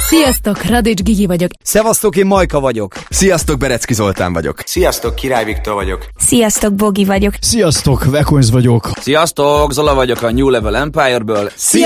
Sziasztok, Radics Gigi vagyok. Szevasztok, én Majka vagyok. Sziasztok, Berecki Zoltán vagyok. Sziasztok, Király Viktor vagyok. Sziasztok, Bogi vagyok. Sziasztok, Vekonz vagyok. Sziasztok, Zola vagyok a New Level Empire-ből. Sziasztok!